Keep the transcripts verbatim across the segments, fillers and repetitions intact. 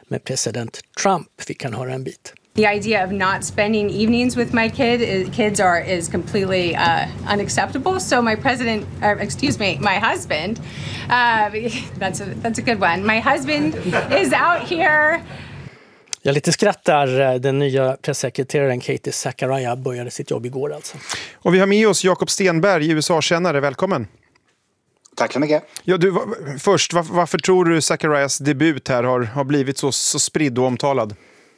med president Trump fick han höra en bit. The idea of not spending evenings with my kid is, kids are is completely uh, unacceptable. So my president, or excuse me, my husband, uh, that's a that's a good one. My husband is out here. Jag lite skrattar. Den nya pressekreteraren Katie Zachariah började sitt jobb igår alltså. Och vi har med oss Jakob Stenberg, U S A-kännare. Välkommen. Tack så mycket. Ja, du, först, varför, varför tror du Zacharias debut här har, har blivit så, så spridd och omtalad?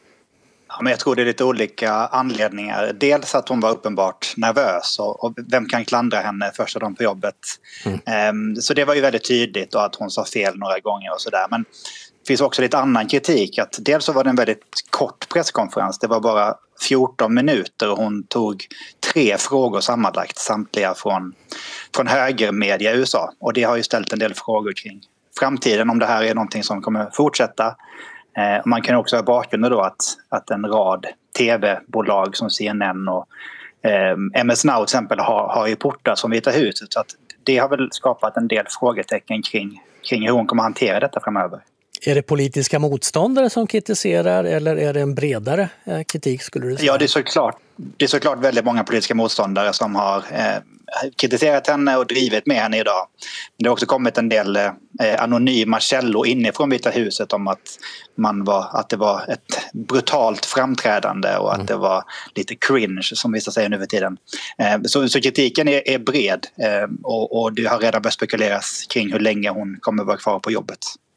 Ja, men jag tror det är lite olika anledningar. Dels att hon var uppenbart nervös och, och vem kan klandra henne första dagen på jobbet. Mm. Um, så det var ju väldigt tydligt och att hon sa fel några gånger och sådär. Men det finns också lite annan kritik. Att dels så var det en väldigt kort presskonferens. Det var bara fjorton minuter och hon tog tre frågor sammanlagt. Samtliga från, från högermedia i U S A. Och det har ju ställt en del frågor kring framtiden. Om det här är någonting som kommer fortsätta. Eh, man kan också ha bakgrunden då att, att en rad tv-bolag som C N N och eh, M S Now till exempel har, har ju portat från Vita huset. Så att det har väl skapat en del frågetecken kring, kring hur hon kommer hantera detta framöver. Är det politiska motståndare som kritiserar eller är det en bredare eh, kritik skulle du säga? Ja, det är såklart, det är såklart väldigt många politiska motståndare som har eh, kritiserat henne och drivit med henne idag. Det har också kommit en del eh, anonyma källor inifrån Vita huset om att, man var, att det var ett brutalt framträdande och att mm. det var lite cringe som vissa säger nu för tiden. Eh, så, så kritiken är, är bred eh, och, och det har redan börjat spekuleras kring hur länge hon kommer vara kvar på jobbet.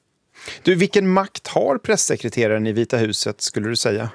Du, vilken makt har pressekreteraren i Vita huset skulle du säga?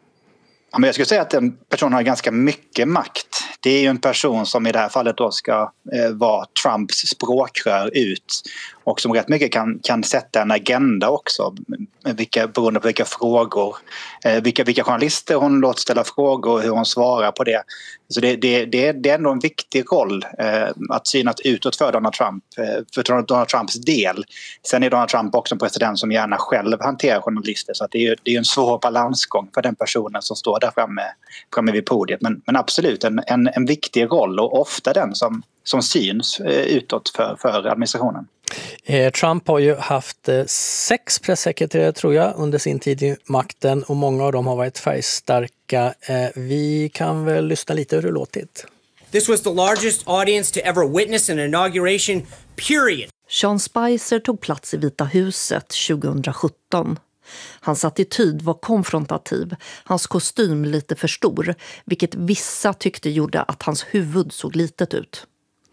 Ja, men jag skulle säga att en person har ganska mycket makt. Det är ju en person som i det här fallet då ska eh, vara Trumps språkrör ut och som rätt mycket kan, kan sätta en agenda också vilka, beroende på vilka frågor, eh, vilka, vilka journalister hon låter ställa frågor och hur hon svarar på det. Så det, det, det, det är ändå en viktig roll eh, att synas utåt för Donald Trump, eh, för Donald Trumps del. Sen är Donald Trump också en president som gärna själv hanterar journalister så att det är, det är en svår balansgång för den personen som står där framme, framme vid podiet. Men, men absolut en, en, en viktig roll och ofta den som, som syns eh, utåt för, för administrationen. Eh, Trump har ju haft eh, sex pressekreterare tror jag under sin tid i makten och många av dem har varit färgstarka. Eh, vi kan väl lyssna lite hur det låtit. This was the largest audience to ever witness an inauguration, period. Sean Spicer tog plats i Vita huset tjugohundrasjutton. Hans attityd var konfrontativ, hans kostym lite för stor, vilket vissa tyckte gjorde att hans huvud såg litet ut.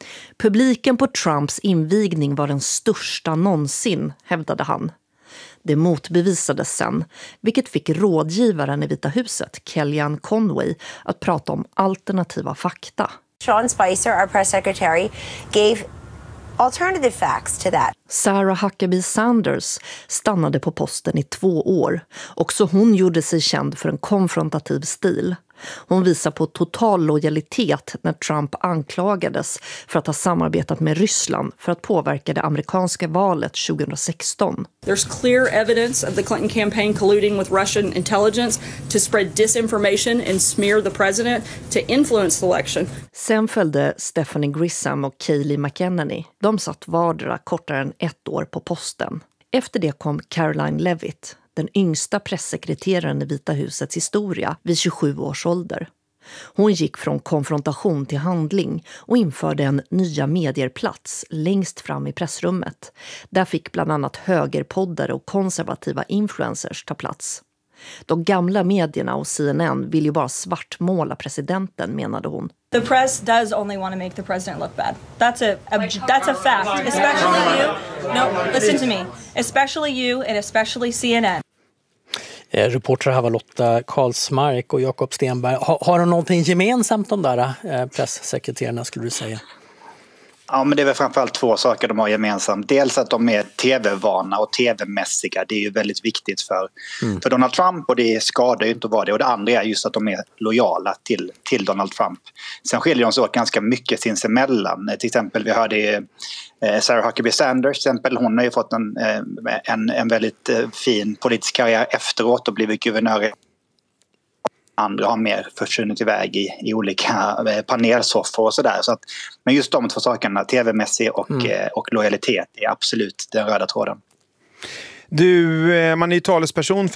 Publiken på Trumps invigning var den största någonsin, hävdade han. Det motbevisades sen, vilket fick rådgivaren i Vita huset, Kellyanne Conway, att prata om alternativa fakta. Sean Spicer, our press secretary, gave alternative facts to that. Sarah Huckabee Sanders stannade på posten i två år. Också hon gjorde sig känd för en konfrontativ stil. Hon visar på total lojalitet när Trump anklagades för att ha samarbetat med Ryssland för att påverka det amerikanska valet tjugohundrasexton. There's clear evidence of the Clinton campaign colluding with Russian intelligence to spread disinformation and smear the president to influence the election. Sen följde Stephanie Grisham och Kayleigh McEnany. De satt vardera kortare än ett år på posten. Efter det kom Caroline Levitt, den yngsta pressekreteraren i Vita husets historia vid tjugosju års ålder. Hon gick från konfrontation till handling och införde en nya medierplats längst fram i pressrummet. Där fick bland annat högerpoddare och konservativa influencers ta plats. De gamla medierna och C N N vill ju bara svartmåla presidenten, menade hon. The press does only want to make the president look bad. That's a, a that's a fact. Especially you. No, listen to me. Especially you and especially C N N. Eh, reporter här var Lotta Karlsmark och Jakob Stenberg. Ha, har de någonting gemensamt de där eh, presssekreterarna skulle du säga? Ja, men det är väl framförallt två saker de har gemensamt. Dels att de är tv-vana och tv-mässiga. Det är ju väldigt viktigt för, mm. för Donald Trump och det skadar ju inte att vara det. Och det andra är just att de är lojala till, till Donald Trump. Sen skiljer de sig åt ganska mycket sinsemellan. Till exempel vi hörde eh, Sarah Huckabee Sanders. Till exempel, hon har ju fått en, eh, en, en väldigt eh, fin politisk karriär efteråt och blivit guvernör. Andra har mer försvunnit iväg i, i olika panelsoffor och sådär. Så att, men just de två sakerna, tv-mässig och, mm. och lojalitet, är absolut den röda tråden. Du, man är ju talesperson för